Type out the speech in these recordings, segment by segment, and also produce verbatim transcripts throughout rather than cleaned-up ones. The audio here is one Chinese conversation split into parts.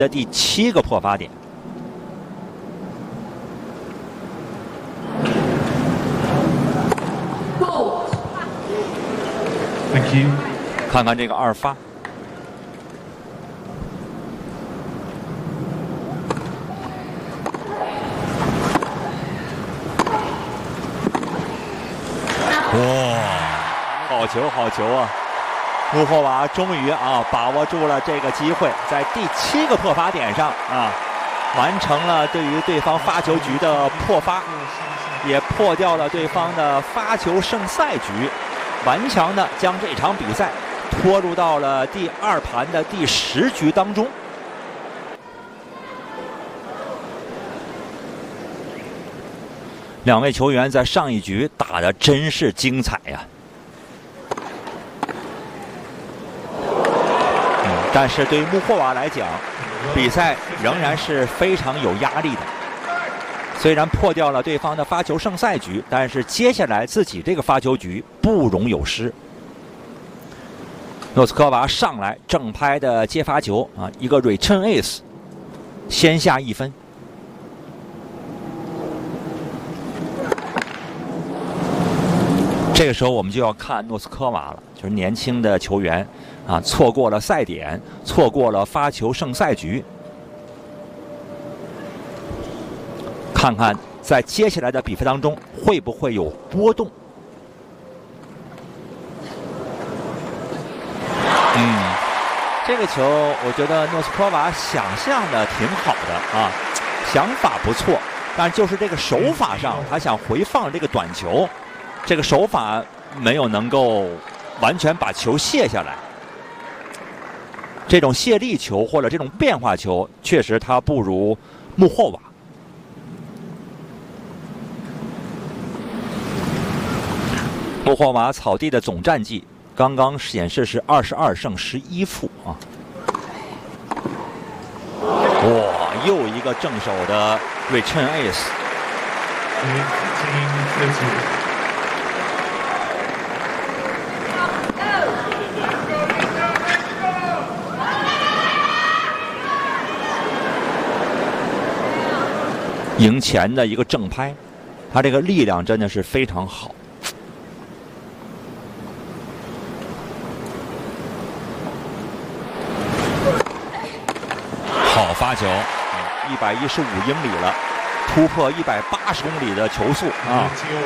的第七个破发点。 Thank you。 看看这个二发。 哇，好球，好球啊！穆霍娃终于啊把握住了这个机会，在第七个破发点上啊，完成了对于对方发球局的破发，也破掉了对方的发球胜赛局，顽强的将这场比赛拖入到了第二盘的第十局当中。 两位球员在上一局打得真是精彩呀！嗯，但是对于穆霍娃来讲，比赛仍然是非常有压力的。虽然破掉了对方的发球胜赛局，但是接下来自己这个发球局不容有失。诺斯科娃上来正拍的接发球啊，一个 return ace， 先下一分。 这个时候我们就要看诺斯科娃了，就是年轻的球员啊，错过了赛点，错过了发球胜赛局。看看在接下来的比赛当中会不会有波动。嗯，这个球我觉得诺斯科娃想象的挺好的啊，想法不错，但就是这个手法上，他想回放这个短球。 这个手法没有能够完全把球卸下来，这种卸力球或者这种变化球，确实他不如穆霍娃。穆霍娃草地的总战绩刚刚显示是二十二胜十一负啊！哇，又一个正手的 return ace。 赢前的一个正拍，他这个力量真的是非常好。好发球，一百一十五英里了，突破一百八十公里的球速啊！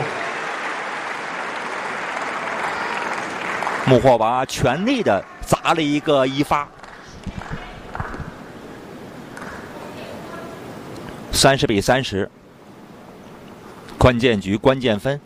穆霍娃全力的砸了一个一发。 三十比三十，关键局关键分。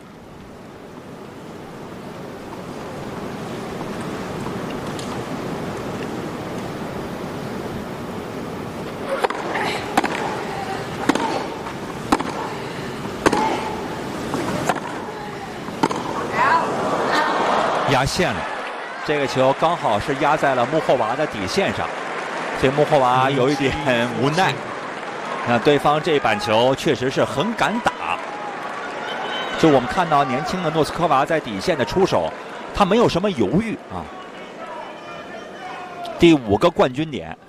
压线了，这个球刚好是压在了穆霍娃的底线上，所以穆霍娃有一点无奈。 那对方这板球确实是很敢打，就我们看到年轻的诺斯科娃在底线的出手，他没有什么犹豫啊。第五个冠军点